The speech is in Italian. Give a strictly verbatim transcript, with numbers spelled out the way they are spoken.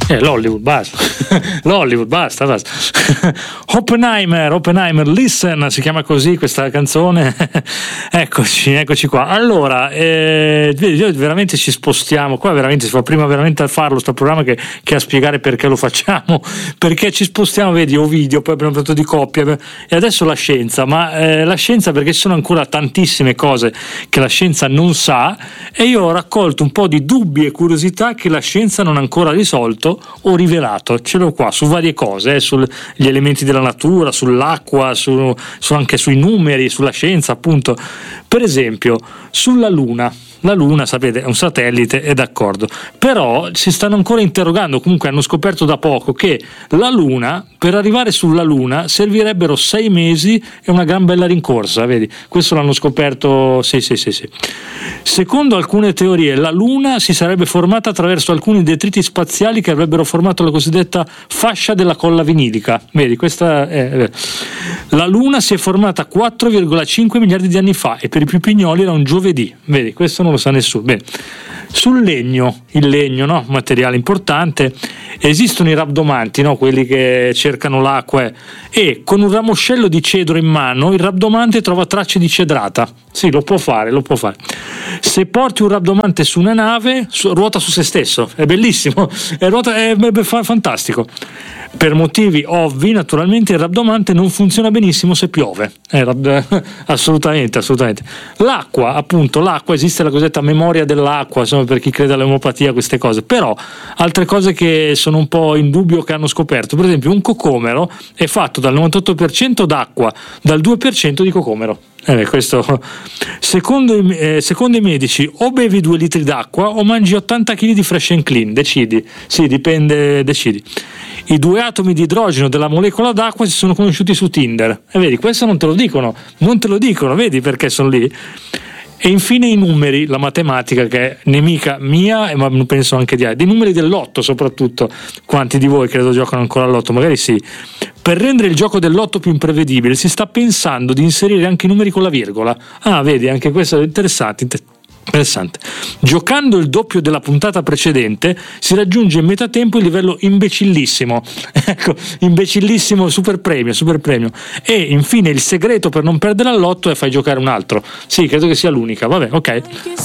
Eh, l'Hollywood, basta. L'Hollywood, basta, basta. Oppenheimer, Oppenheimer, Listen, si chiama così questa canzone. Eccoci, eccoci qua. Allora, eh, veramente ci spostiamo. Qua veramente si fa prima veramente a farlo sto programma che, che a spiegare perché lo facciamo. Perché ci spostiamo, vedi, Ovidio, poi abbiamo parlato di coppia e adesso la scienza. Ma eh, la scienza, perché ci sono ancora tantissime cose che la scienza non sa, e io ho raccolto un po' di dubbi e curiosità che la scienza non ha ancora risolto o rivelato. Ce l'ho qua su varie cose, eh, sugli elementi della natura, sull'acqua, su, su anche sui numeri, sulla scienza appunto. Per esempio sulla Luna. La Luna, sapete, è un satellite, è d'accordo, però si stanno ancora interrogando, comunque hanno scoperto da poco che la Luna, per arrivare sulla Luna servirebbero sei mesi e una gran bella rincorsa, vedi? Questo l'hanno scoperto, sì sì sì sì. Secondo alcune teorie la Luna si sarebbe formata attraverso alcuni detriti spaziali che avrebbero formato la cosiddetta fascia della colla vinilica, vedi? Questa è... La Luna si è formata quattro virgola cinque miliardi di anni fa e per i più pignoli era un giovedì, vedi? Questo non lo sa nessuno. Bene. Sul legno, il legno, no? Materiale importante, esistono i rabdomanti, no? Quelli che cercano l'acqua, e con un ramoscello di cedro in mano il rabdomante trova tracce di cedrata. Sì, lo può fare, lo può fare. Se porti un rabdomante su una nave, su, ruota su se stesso, è bellissimo, è, ruota, è, è, è fantastico. Per motivi ovvi, naturalmente, il rabdomante non funziona benissimo se piove. Eh, assolutamente, assolutamente. L'acqua, appunto, l'acqua, esiste la cosiddetta memoria dell'acqua, insomma, per chi crede all'omeopatia, queste cose. Però altre cose che sono un po' in dubbio che hanno scoperto, per esempio un cocomero è fatto dal novantotto per cento d'acqua, dal due per cento di cocomero. Eh, questo, secondo, i, eh, secondo i medici, o bevi due litri d'acqua o mangi ottanta chili di Fresh and Clean, decidi, sì, dipende, decidi. I due atomi di idrogeno della molecola d'acqua si sono conosciuti su Tinder, e vedi, questo non te lo dicono, non te lo dicono, vedi perché sono lì. E infine i numeri, la matematica, che è nemica mia, ma penso anche di altri, dei numeri del lotto soprattutto. Quanti di voi credo giocano ancora al lotto? Magari sì. Per rendere il gioco del lotto più imprevedibile si sta pensando di inserire anche i numeri con la virgola. Ah, vedi, anche questo è interessante. Interessante. Giocando il doppio della puntata precedente si raggiunge in metà tempo il livello imbecillissimo. Ecco, imbecillissimo, super premio, super premio. E infine il segreto per non perdere al lotto è fai giocare un altro. Sì, credo che sia l'unica. Vabbè, ok.